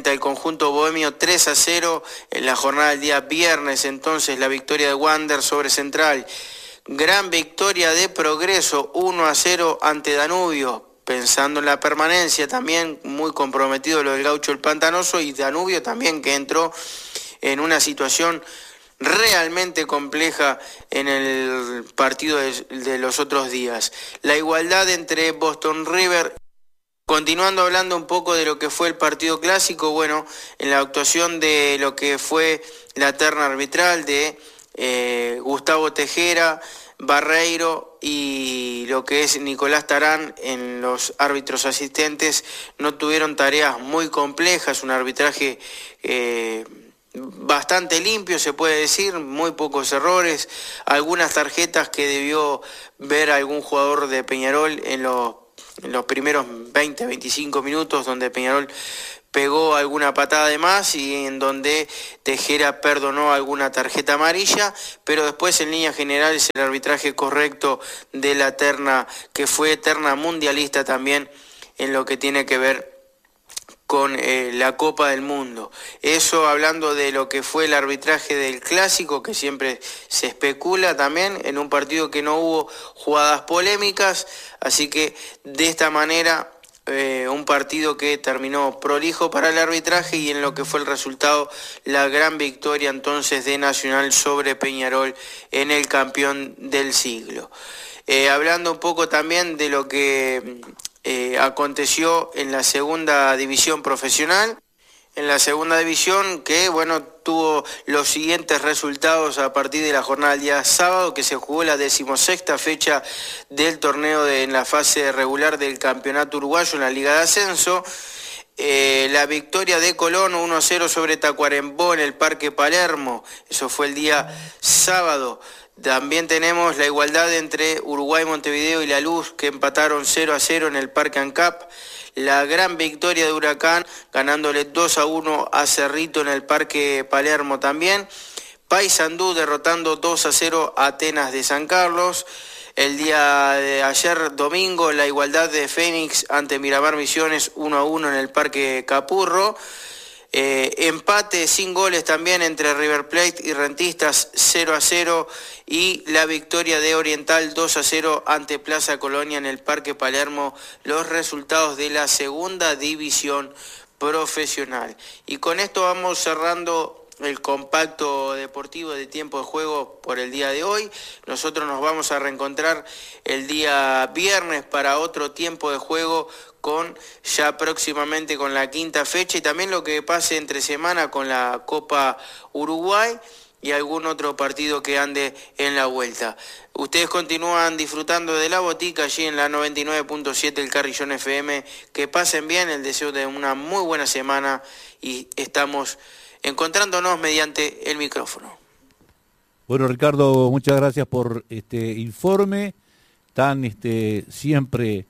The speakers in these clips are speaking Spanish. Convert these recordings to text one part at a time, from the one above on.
frente al conjunto bohemio 3-0 en la jornada del día viernes. Entonces la victoria de Wander sobre Central. Gran victoria de Progreso 1-0 ante Danubio. Pensando en la permanencia también, muy comprometido lo del Gaucho el Pantanoso, y Danubio también, que entró en una situación realmente compleja en el partido de los otros días. La igualdad entre Boston River. Continuando hablando un poco de lo que fue el partido clásico, bueno, en la actuación de lo que fue la terna arbitral de Gustavo Tejera, Barreiro y lo que es Nicolás Tarán en los árbitros asistentes, no tuvieron tareas muy complejas, un arbitraje bastante limpio, se puede decir, muy pocos errores, algunas tarjetas que debió ver algún jugador de Peñarol en los primeros 20-25 minutos, donde Peñarol pegó alguna patada de más y en donde Tejera perdonó alguna tarjeta amarilla, pero después en líneas generales el arbitraje correcto de la terna, que fue terna mundialista también en lo que tiene que ver con la Copa del Mundo. Eso hablando de lo que fue el arbitraje del clásico, que siempre se especula también en un partido que no hubo jugadas polémicas, así que de esta manera un partido que terminó prolijo para el arbitraje, y en lo que fue el resultado, la gran victoria entonces de Nacional sobre Peñarol en el campeón del siglo. Hablando un poco también de lo que aconteció en la segunda división profesional. En la segunda división, que bueno, tuvo los siguientes resultados a partir de la jornada del día sábado, que se jugó la 16ª fecha del torneo en la fase regular del campeonato uruguayo en la Liga de Ascenso. La victoria de Colón 1-0 sobre Tacuarembó en el Parque Palermo, eso fue el día sábado. También tenemos la igualdad entre Uruguay, Montevideo y La Luz, que empataron 0-0 en el Parque ANCAP. La gran victoria de Huracán, ganándole 2-1 a Cerrito en el Parque Palermo también. Paysandú derrotando 2-0 a Atenas de San Carlos. El día de ayer, domingo, la igualdad de Fénix ante Miramar Misiones 1-1 en el Parque Capurro. Empate sin goles también entre River Plate y Rentistas 0-0, y la victoria de Oriental 2-0 ante Plaza Colonia en el Parque Palermo, los resultados de la segunda división profesional. Y con esto vamos cerrando el compacto deportivo de tiempo de juego por el día de hoy. Nosotros nos vamos a reencontrar el día viernes para otro tiempo de juego, con ya próximamente con la quinta fecha, y también lo que pase entre semana con la Copa Uruguay y algún otro partido que ande en la vuelta. Ustedes continúan disfrutando de La Botica allí en la 99.7 el Carrillón FM. Que pasen bien, el deseo de una muy buena semana, y estamos encontrándonos mediante el micrófono. Bueno, Ricardo, muchas gracias por este informe tan siempre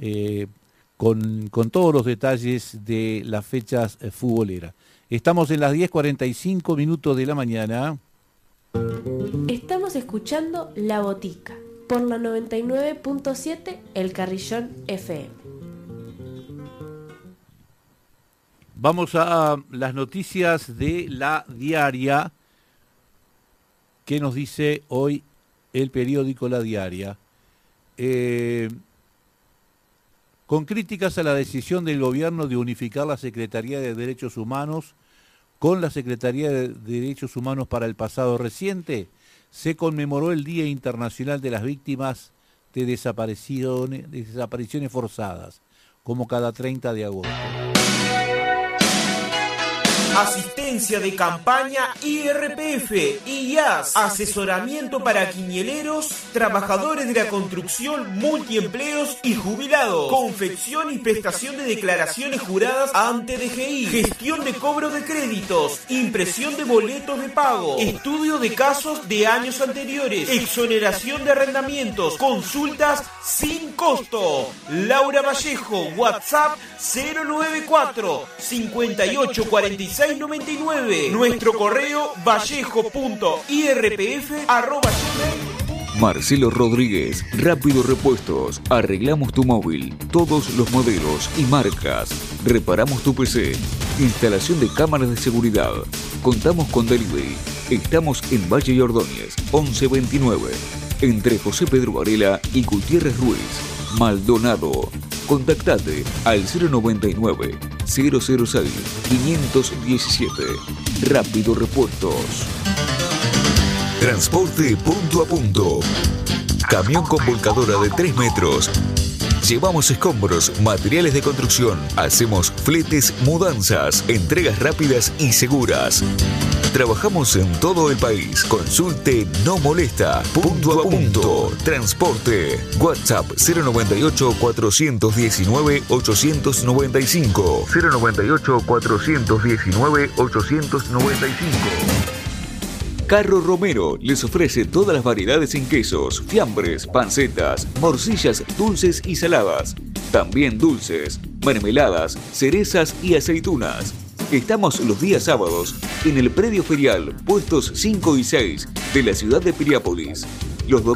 con todos los detalles de las fechas futboleras. Estamos en las 10:45 minutos de la mañana. Estamos escuchando La Botica por la 99.7 el Carrillón FM. Vamos a las noticias de La Diaria. ¿Qué nos dice hoy el periódico La Diaria? Con críticas a la decisión del gobierno de unificar la Secretaría de Derechos Humanos con la Secretaría de Derechos Humanos para el pasado reciente, se conmemoró el Día Internacional de las Víctimas de Desapariciones Forzadas, como cada 30 de agosto. Asistencia de campaña IRPF, IAS, asesoramiento para quiñeleros, trabajadores de la construcción, multiempleos y jubilados, confección y prestación de declaraciones juradas ante DGI, gestión de cobro de créditos, impresión de boletos de pago, estudio de casos de años anteriores, exoneración de arrendamientos, consultas sin costo. Laura Vallejo, WhatsApp 094 5846 99. Nuestro correo vallejo.irpf@gmail.com. Marcelo Rodríguez, Rápido Repuestos. Arreglamos tu móvil, todos los modelos y marcas. Reparamos tu PC. Instalación de cámaras de seguridad. Contamos con delivery. Estamos en Valle y Ordóñez, 1129. Entre José Pedro Varela y Gutiérrez Ruiz. Maldonado. Contactate al 099 006 517. Rápido Repuestos. Transporte punto a punto. Camión con volcadora de 3 metros. Llevamos escombros, materiales de construcción. Hacemos fletes, mudanzas, entregas rápidas y seguras. Trabajamos en todo el país. Consulte No Molesta. Punto a punto. Transporte. WhatsApp 098 419 895. 098 419 895. Carro Romero les ofrece todas las variedades en quesos, fiambres, pancetas, morcillas dulces y saladas. También dulces, mermeladas, cerezas y aceitunas. Estamos los días sábados en el predio ferial, puestos 5 y 6 de la ciudad de Piriápolis. Los